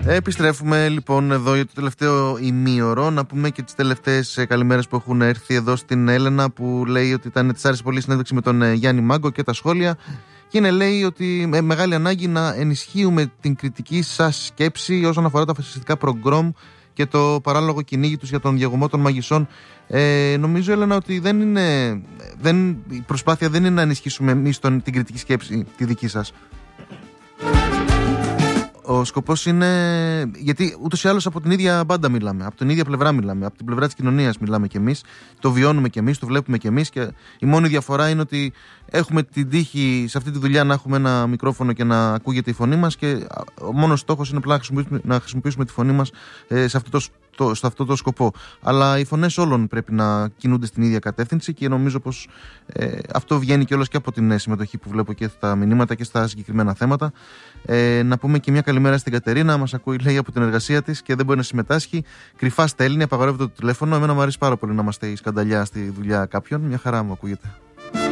Επιστρέφουμε λοιπόν εδώ για το τελευταίο ημίωρο. Να πούμε και τις τελευταίες καλημέρες που έχουν έρθει εδώ στην Έλενα, που λέει ότι της άρεσε πολύ η συνέντευξη με τον Γιάννη Μάγκο και τα σχόλια. Και είναι, λέει, ότι μεγάλη ανάγκη να ενισχύουμε την κριτική σας σκέψη όσον αφορά τα φασιστικά προγκρόμ και το παράλογο κυνήγι τους για τον διαγωμό των μαγισσών. Νομίζω, Έλενα, ότι η προσπάθεια δεν είναι να ενισχύσουμε εμείς την κριτική σκέψη τη δική σας. Ο σκοπός είναι, γιατί ούτως ή άλλως από την ίδια μπάντα μιλάμε, από την ίδια πλευρά μιλάμε, από την πλευρά της κοινωνίας μιλάμε κι εμείς, το βιώνουμε κι εμείς, το βλέπουμε κι εμείς, και η μόνη διαφορά είναι ότι έχουμε την τύχη σε αυτή τη δουλειά να έχουμε ένα μικρόφωνο και να ακούγεται η φωνή μας, και ο μόνος στόχος είναι απλά να χρησιμοποιήσουμε τη φωνή μας σε αυτό το σκοπό. Αλλά οι φωνές όλων πρέπει να κινούνται στην ίδια κατεύθυνση, και νομίζω πως αυτό βγαίνει κιόλας και από την συμμετοχή που βλέπω και στα μηνύματα και στα συγκεκριμένα θέματα. Να πούμε και μια καλημέρα στην Κατερίνα. Μας ακούει, λέει, από την εργασία της και δεν μπορεί να συμμετάσχει. Κρυφά στέλνει, απαγορεύεται το τηλέφωνο. Εμένα μου αρέσει πάρα πολύ να είμαστε η σκανταλιά στη δουλειά κάποιον. Μια χαρά μου ακούγεται.